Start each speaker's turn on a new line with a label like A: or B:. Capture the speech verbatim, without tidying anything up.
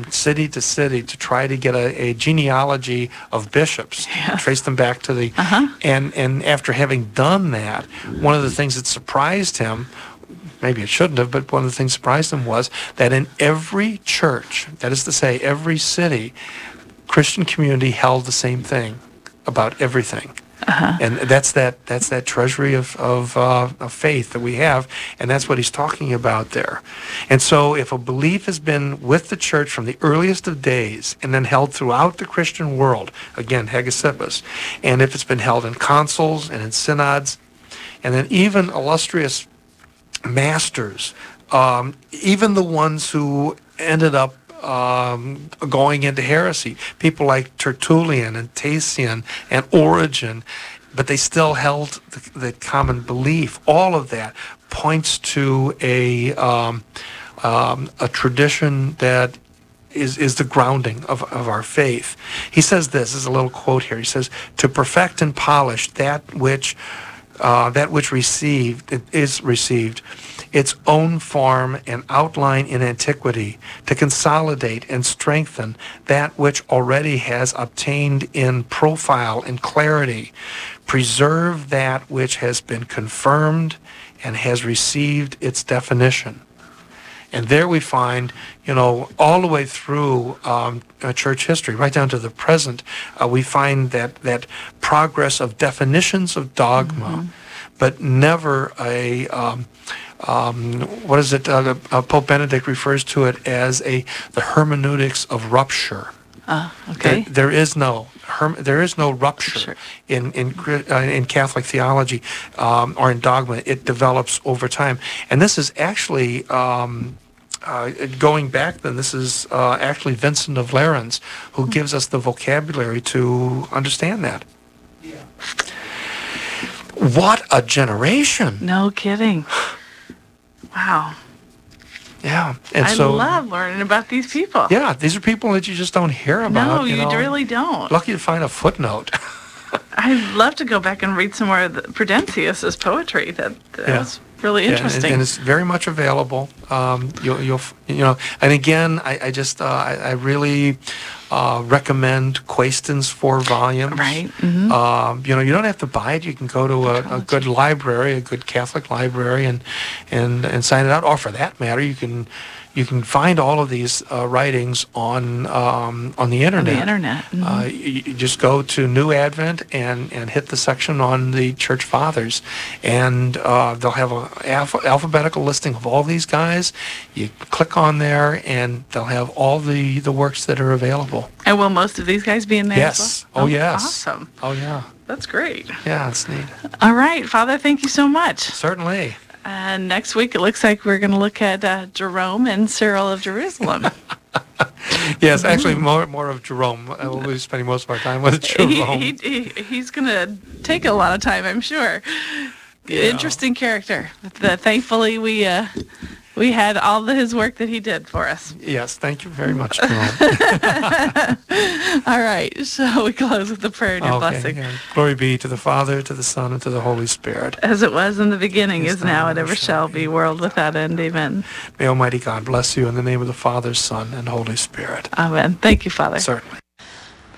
A: city to city to try to get a, a genealogy of bishops,
B: Yeah.
A: trace them back to the,
B: Uh-huh.
A: and, and after having done that, one of the things that surprised him, maybe it shouldn't have, but one of the things that surprised him was that in every church, that is to say, every city, Christian community held the same thing about everything.
B: Uh-huh.
A: And that's that that's that treasury of of, uh, of faith that we have, and that's what he's talking about there. And so if a belief has been with the church from the earliest of days and then held throughout the Christian world, again, Hegesippus, and if it's been held in councils and in synods, and then even illustrious masters, um, even the ones who ended up um, going into heresy, people like Tertullian and Tatian and Origen, but they still held the, the common belief. All of that points to a um, um, a tradition that is is the grounding of, of our faith. He says this, this is a little quote here. He says, "To perfect and polish that which uh, that which received it is received its own form and outline in antiquity, to consolidate and strengthen that which already has obtained in profile and clarity, preserve that which has been confirmed and has received its definition." And there we find, you know, all the way through um, uh, church history, right down to the present, uh, we find that, that progress of definitions of dogma, mm-hmm. but never a, um, um, what is it, uh, uh, Pope Benedict refers to it as a the hermeneutics of rupture.
B: Ah, uh, okay.
A: There, there is no herm, there is no rupture
B: Sure.
A: in in uh, in Catholic theology um, or in dogma. It develops over time, and this is actually um, uh, going back. Then this is uh, actually Vincent of Lerins who mm-hmm. gives us the vocabulary to understand that. Yeah. What a generation!
B: No kidding. Wow.
A: Yeah, and
B: I
A: so
B: love learning about these people.
A: Yeah, these are people that you just don't hear about.
B: No, you,
A: you know.
B: really don't.
A: Lucky to find a footnote.
B: I'd love to go back and read some more of the Prudentius's poetry. That, that
A: yeah.
B: was really interesting.
A: Yeah, and, and it's very much available. Um, you'll, you'll, you know, and again, I, I just, uh, I, I really uh, recommend Quaeston's four volumes.
B: Right. Mm-hmm.
A: Um, you know, you don't have to buy it. You can go to a, a good library, a good Catholic library, and and and sign it out. Or for that matter, you can. You can find all of these uh, writings on um, on the internet.
B: On the internet. Mm-hmm.
A: Uh, you, you just go to New Advent and, and hit the section on the Church Fathers, and uh, they'll have an alph- alphabetical listing of all these guys. You click on there, and they'll have all the, the works that are available.
B: And will most of these guys be in there
A: yes.
B: as well?
A: Oh, yes.
B: Awesome.
A: Oh, yeah.
B: That's great.
A: Yeah, it's neat.
B: All right, Father, thank you so much.
A: Certainly.
B: And next week, it looks like we're going to look at uh, Jerome and Cyril of Jerusalem.
A: Yes, actually, more more of Jerome. I will be spending most of our time with Jerome.
B: He, he, he, he's going to take a lot of time, I'm sure.
A: Yeah.
B: Interesting character. The, thankfully, we uh, we had all the, his work that he did for us.
A: Yes, thank you very much, Jerome.
B: All right, so we close with the prayer and your
A: okay,
B: blessing.
A: Yeah. Glory be to the Father, to the Son, and to the Holy Spirit.
B: As it was in the beginning,
A: Is
B: is now, and ever shall
A: be.
B: be, world without end. Amen.
A: May Almighty God bless you in the name of the Father, Son, and Holy Spirit.
B: Amen. Thank you, Father.
A: Certainly.